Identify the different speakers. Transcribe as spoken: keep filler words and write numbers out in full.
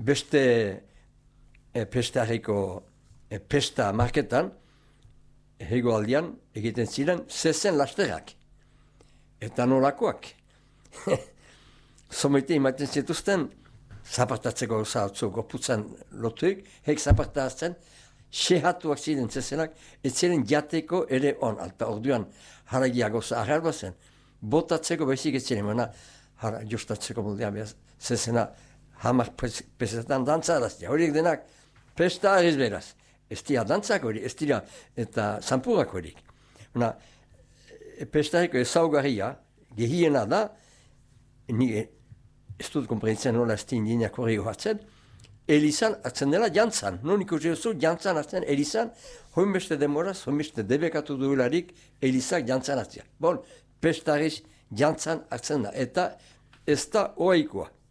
Speaker 1: beste e, pestariko e, pesta marketan, hego aldean egiten ziren zezen lasterak. Eta nolakoak. Somete ematen zituzten, zapartatzeko gauza atzu gorputzan lotuik, hek zapartatzen, sehatuak ziren zezenak, ez ziren jateko ere on, alta orduan haragia gauza agarba zen, botatzeko bezik ez ziren, mana hara jostatzeko moldea behaz, zezena hamar pesetan dantzaraztia, horiek denak pesta ariz beraz, ez dira dantzak hori, ez dira eta zampurak horiek. Una, pestareko ezaugarria, gehiena da, ni ez dut komprenditzen nola ez dindinak hori hartzen, Elizan hartzen dela jantzan, non ikusi duzu jantzan hartzen Elizan, hoin beste demoraz, hoin beste debekatu duelarik Elizak jantzan hartzea. Bon, pestariz jantzan hartzen da, eta ez da oaikoa.